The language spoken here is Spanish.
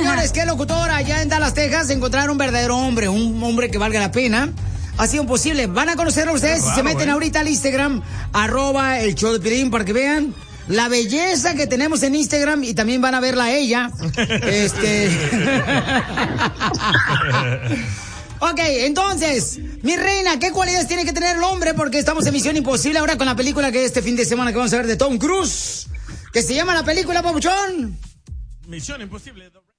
señores, qué locutora allá en Dallas, Texas, encontrar un verdadero hombre, un hombre que valga la pena. Ha sido imposible. Van a conocerlo ustedes si se meten ahorita al Instagram, @el show de Piolín, para que vean la belleza que tenemos en Instagram y también van a verla a ella. Ok, entonces, mi reina, ¿qué cualidades tiene que tener el hombre? Porque estamos en Misión Imposible ahora con la película que este fin de semana que vamos a ver de Tom Cruise, que se llama la película, papuchón. Misión Imposible.